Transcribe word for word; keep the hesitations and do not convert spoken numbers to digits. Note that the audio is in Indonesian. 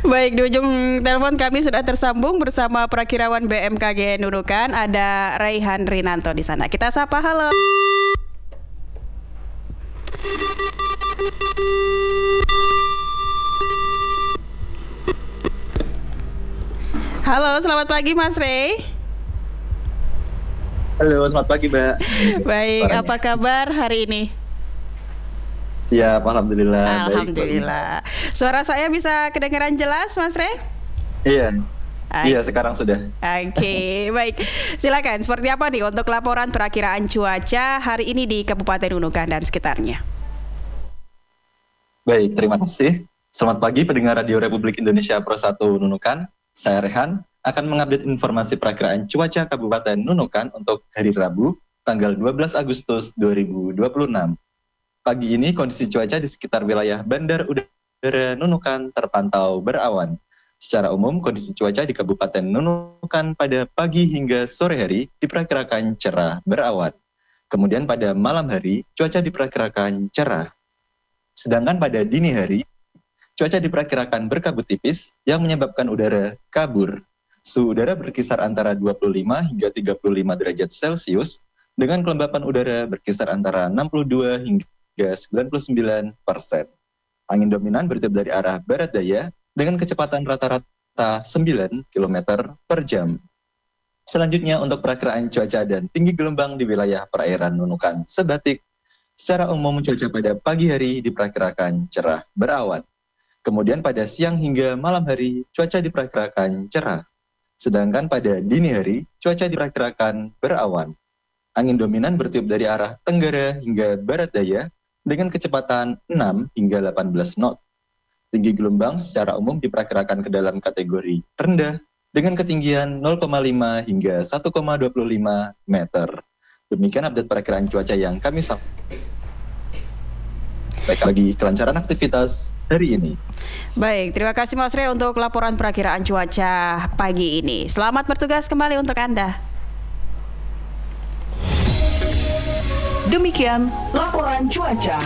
Baik, di ujung telepon kami sudah tersambung bersama Prakirawan B M K G Nunukan, ada Raihan Rinanto di sana. Kita sapa, halo. Halo, selamat pagi Mas Ray. Halo, selamat pagi Mbak. Baik, suaranya. Apa kabar hari ini? Siap, Alhamdulillah. Alhamdulillah. Baik, suara saya bisa kedengaran jelas, Mas Ray? Iya. Ay. Iya, sekarang sudah. Oke, okay, baik. Silakan, seperti apa nih untuk laporan perakiraan cuaca hari ini di Kabupaten Nunukan dan sekitarnya? Baik, terima kasih. Selamat pagi pendengar Radio Republik Indonesia Pro satu Nunukan. Saya Rehan akan mengupdate informasi perakiraan cuaca Kabupaten Nunukan untuk hari Rabu, tanggal dua belas Agustus dua ribu dua puluh enam. Pagi ini kondisi cuaca di sekitar wilayah Bandar Udara Nunukan terpantau berawan. Secara umum kondisi cuaca di Kabupaten Nunukan pada pagi hingga sore hari diperkirakan cerah berawan. Kemudian pada malam hari cuaca diperkirakan cerah. Sedangkan pada dini hari cuaca diperkirakan berkabut tipis yang menyebabkan udara kabur. Suhu udara berkisar antara dua puluh lima hingga tiga puluh lima derajat Celcius dengan kelembapan udara berkisar antara enam puluh dua hingga sembilan puluh sembilan persen. Angin dominan bertiup dari arah barat daya dengan kecepatan rata-rata sembilan kilometer per jam. Selanjutnya untuk perakiraan cuaca dan tinggi gelombang di wilayah perairan Nunukan Sebatik. Secara umum cuaca pada pagi hari diperkirakan cerah berawan. Kemudian pada siang hingga malam hari cuaca diperkirakan cerah. Sedangkan pada dini hari cuaca diperkirakan berawan. Angin dominan bertiup dari arah tenggara hingga barat daya dengan kecepatan enam hingga delapan belas knot. Tinggi gelombang secara umum diperkirakan ke dalam kategori rendah dengan ketinggian nol koma lima hingga satu koma dua lima meter. Demikian update perakiraan cuaca yang kami sampaikan. Baik, lagi kelancaran aktivitas hari ini. Baik, terima kasih Mas Ray untuk laporan perakiraan cuaca pagi ini. Selamat bertugas kembali untuk Anda. Demikian laporan cuaca.